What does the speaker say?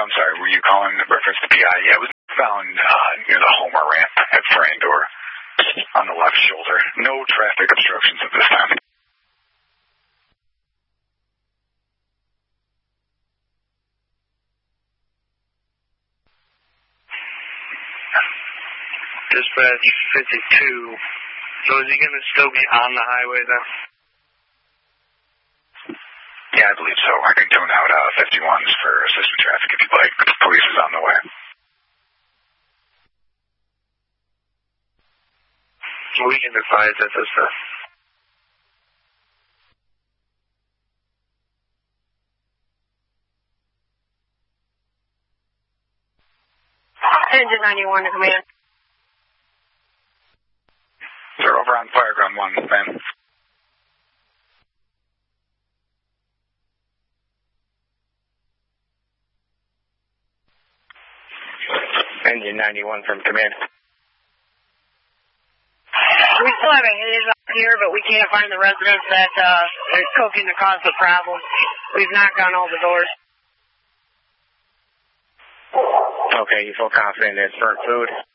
I'm sorry, were you calling in reference to PI? Yeah, it was found near the Homer ramp at Frandor on the left shoulder. No traffic obstructions at this time. Dispatch 52. So is he going to still be on the highway then? Yeah, I believe so. I can tune out 51s for assistant traffic if you'd like. Police is on the way. We can advise at this time. Engine 91 to command. They're over on Fireground 1, man. Engine 91 from command. We still have a haze up here, but we can't find the residents that are cooking to cause the problem. We've knocked on all the doors. Okay, you feel confident it's burnt food?